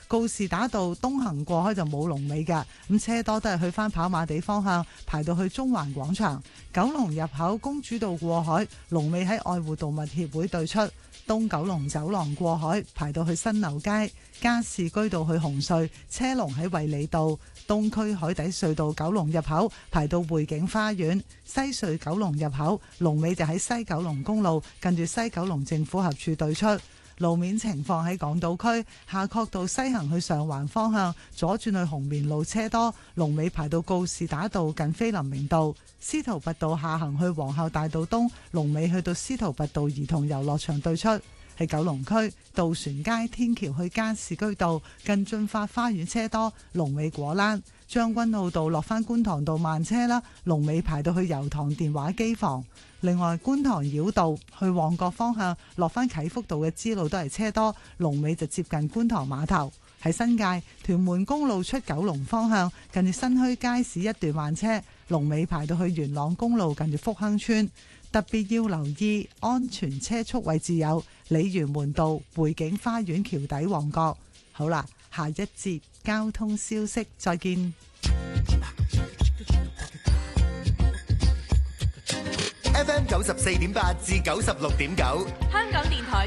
告士打道東行過海就冇龍尾㗎，咁車多都係去返跑馬地方向，排到去中環廣場。九龍入口公主道過海，龍尾喺愛護動物協會對出。東九龍走廊過海，排到去新樓街。加士居道去紅隧，車龍喺衛理道。東區海底隧道九龍入口排到匯景花園。西隧九龍入口龍尾就喺西九龍公路近住西九龍政府合署對出。路面情況喺港島區夏慤道西行去上環方向，左轉去紅棉路車多，龍尾排到告士打道近菲林明道。司徒拔道下行去皇后大道東，龍尾去到司徒拔道兒童遊樂場對出。喺九龍區渡船街天橋去加士居道近駿發花園車多，龍尾果欄。將軍澳道落返觀塘道慢車啦，龍尾排到去油塘電話機房。另外觀塘繞道去旺角方向落返啟福道嘅支路都係車多，龍尾就接近觀塘碼頭。喺新界屯門公路出九龍方向近住新墟街市一段慢車，龍尾排到去元朗公路近住福亨村。特別要留意安全車速位置有鯉魚門道匯景花園橋底旺角。好啦，下一節交通消息再見。 FM 94.8至96.9， 香港電台